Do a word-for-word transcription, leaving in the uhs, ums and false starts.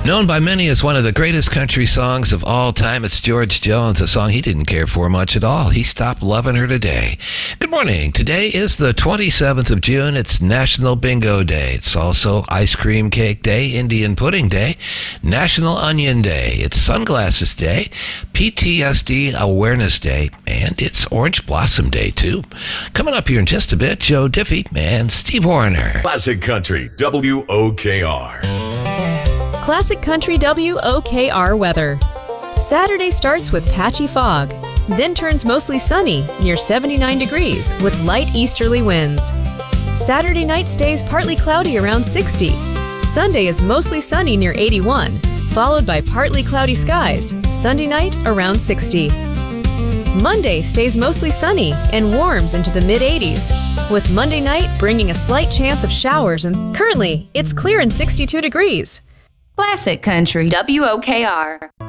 Known by many as one of the greatest country songs of all time, it's George Jones, a song he didn't care for much at all. He stopped loving her today. Good morning. Today is the twenty-seventh of June. It's National Bingo Day. It's also Ice Cream Cake Day, Indian Pudding Day, National Onion Day. It's Sunglasses Day, P T S D Awareness Day, and it's Orange Blossom Day, too. Coming up here in just a bit, Joe Diffie and Steve Warner. Classic Country, W O K R. Classic Country W O K R weather. Saturday starts with patchy fog, then turns mostly sunny near seventy-nine degrees with light easterly winds. Saturday night stays partly cloudy around sixty. Sunday is mostly sunny near eighty-one, followed by partly cloudy skies. Sunday night around sixty. Monday stays mostly sunny and warms into the mid eighties, with Monday night bringing a slight chance of showers, and currently it's clear and sixty-two degrees. Classic Country W O K R.